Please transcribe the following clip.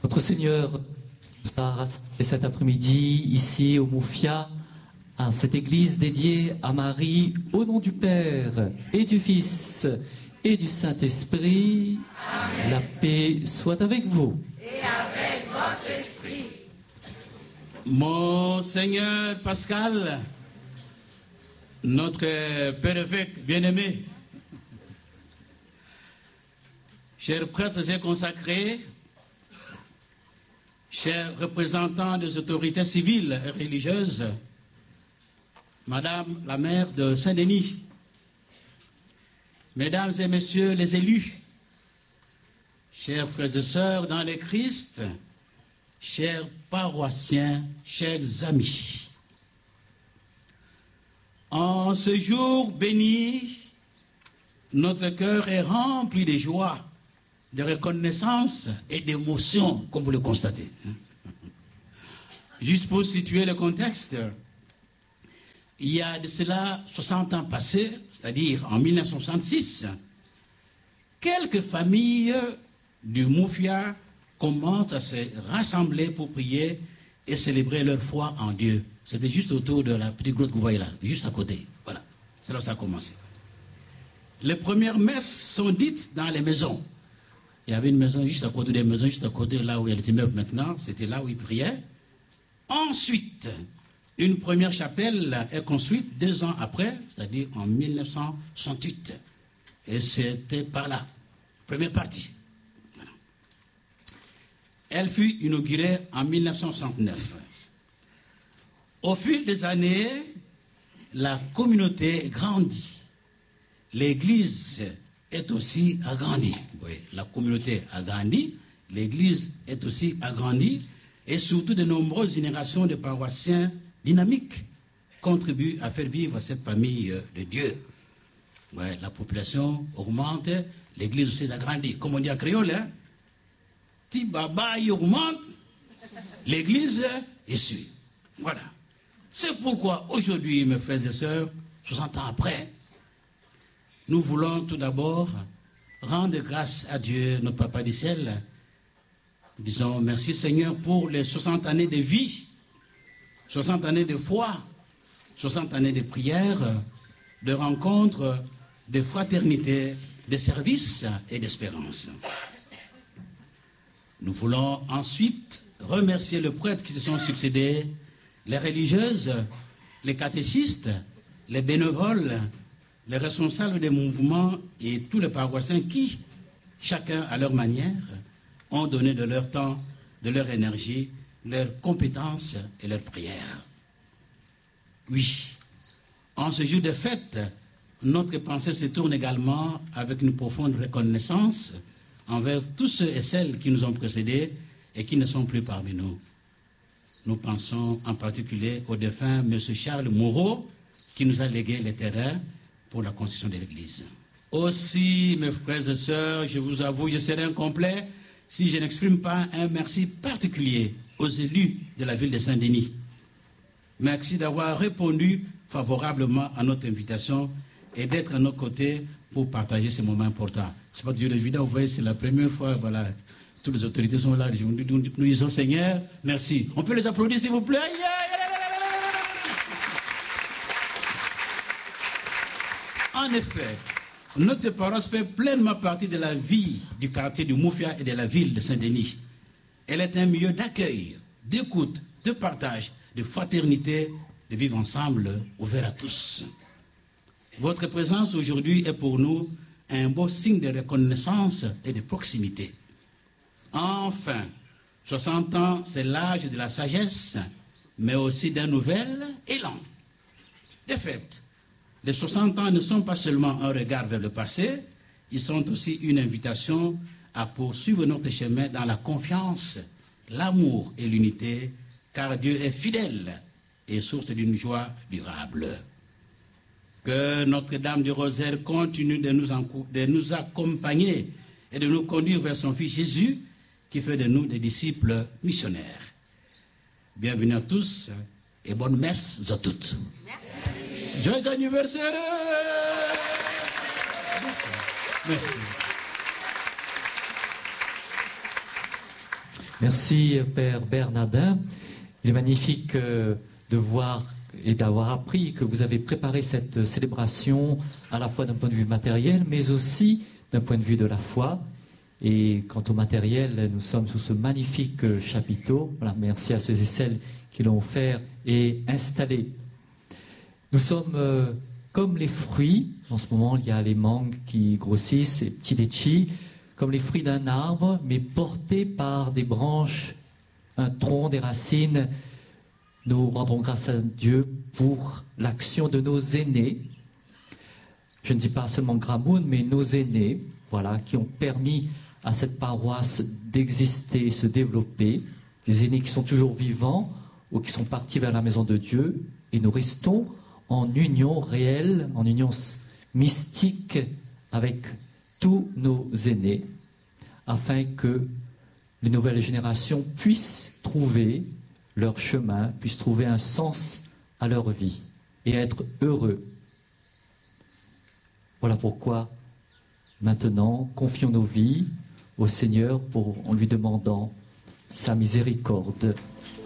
Notre Seigneur nous a rassemblés cet après-midi ici au Moufia, à cette église dédiée à Marie, au nom du Père et du Fils et du Saint-Esprit. La paix soit avec vous. Et avec votre esprit. Monseigneur Pascal, notre Père évêque bien-aimé, chers prêtres et consacrés, chers représentants des autorités civiles et religieuses, Madame la maire de Saint-Denis, Mesdames et Messieurs les élus, chers frères et sœurs dans le Christ, chers paroissiens, chers amis. En ce jour béni, notre cœur est rempli de joie, de reconnaissance et d'émotion, comme vous le constatez. Juste pour situer le contexte, il y a de cela 60 ans passés, c'est-à-dire en 1966, quelques familles du Moufia commencent à se rassembler pour prier et célébrer leur foi en Dieu. C'était juste autour de la petite grotte que vous voyez là, juste à côté. Voilà, c'est là où ça a commencé. Les premières messes sont dites dans les maisons. Il y avait une maison juste à côté des maisons, juste à côté de là où il y a les immeubles maintenant, c'était là où ils priaient. Ensuite, une première chapelle est construite 2 ans après, c'est-à-dire en 1968. Et c'était par là, première partie. Voilà. Elle fut inaugurée en 1969. Au fil des années, la communauté grandit. L'église est aussi agrandie. Oui, la communauté a grandi, l'église est aussi agrandie, et surtout de nombreuses générations de paroissiens dynamiques contribuent à faire vivre cette famille de Dieu. Ouais, la population augmente, l'église aussi agrandit. Comme on dit à créole, hein? Ti baba y augmente, l'église y suit. Voilà. C'est pourquoi aujourd'hui, mes frères et sœurs, 60 ans après, nous voulons tout d'abord rendre grâce à Dieu, notre Papa du ciel. Disons merci Seigneur pour les 60 années de vie, 60 années de foi, 60 années de prière, de rencontres, de fraternité, de service et d'espérance. Nous voulons ensuite remercier les prêtres qui se sont succédés, les religieuses, les catéchistes, les bénévoles, les responsables des mouvements et tous les paroissiens qui, chacun à leur manière, ont donné de leur temps, de leur énergie, leurs compétences et leurs prières. Oui, en ce jour de fête, notre pensée se tourne également avec une profonde reconnaissance envers tous ceux et celles qui nous ont précédés et qui ne sont plus parmi nous. Nous pensons en particulier au défunt M. Charles Moreau, qui nous a légué les terrains pour la construction de l'église. Aussi, mes frères et sœurs, je vous avoue, je serai incomplet si je n'exprime pas un merci particulier aux élus de la ville de Saint-Denis. Merci d'avoir répondu favorablement à notre invitation et d'être à nos côtés pour partager ces moments importants. C'est pas toujours évident, vous voyez, c'est la première fois, voilà, toutes les autorités sont là, nous disons Seigneur, merci. On peut les applaudir s'il vous plaît. En effet, notre paroisse fait pleinement partie de la vie du quartier du Moufia et de la ville de Saint-Denis. Elle est un milieu d'accueil, d'écoute, de partage, de fraternité, de vivre ensemble, ouvert à tous. Votre présence aujourd'hui est pour nous un beau signe de reconnaissance et de proximité. Enfin, 60 ans, c'est l'âge de la sagesse, mais aussi d'un nouvel élan. De fait, les 60 ans ne sont pas seulement un regard vers le passé, ils sont aussi une invitation à poursuivre notre chemin dans la confiance, l'amour et l'unité, car Dieu est fidèle et source d'une joie durable. Que Notre-Dame du Rosaire continue de nous accompagner et de nous conduire vers son Fils Jésus, qui fait de nous des disciples missionnaires. Bienvenue à tous et bonne messe à toutes. Merci. Joyeux anniversaire! Merci. Merci, Père Bernardin. Il est magnifique de voir et d'avoir appris que vous avez préparé cette célébration à la fois d'un point de vue matériel, mais aussi d'un point de vue de la foi. Et quant au matériel, nous sommes sous ce magnifique chapiteau. Voilà, merci à ceux et celles qui l'ont offert et installé. Nous sommes comme les fruits. En ce moment, il y a les mangues qui grossissent, les petits litchis, comme les fruits d'un arbre, mais portés par des branches, un tronc, des racines. Nous rendons grâce à Dieu pour l'action de nos aînés. Je ne dis pas seulement Gramoun, mais nos aînés, voilà, qui ont permis à cette paroisse d'exister, se développer. Les aînés qui sont toujours vivants ou qui sont partis vers la maison de Dieu. Et nous restons en union réelle, en union mystique avec tous nos aînés, afin que les nouvelles générations puissent trouver leur chemin, puissent trouver un sens à leur vie et être heureux. Voilà pourquoi maintenant confions nos vies au Seigneur en lui demandant sa miséricorde.